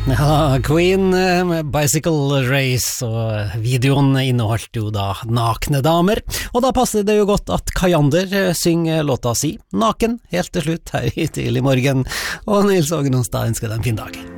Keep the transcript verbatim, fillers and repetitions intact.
Ja, Queen med Bicycle Race, og videoen inneholdt jo da nakne damer, og da passer det jo godt at Kajander synger låta si Naken helt til slutt her i Tidlig Morgen, og Nils Åge Nonstad ønsker deg en fin dag.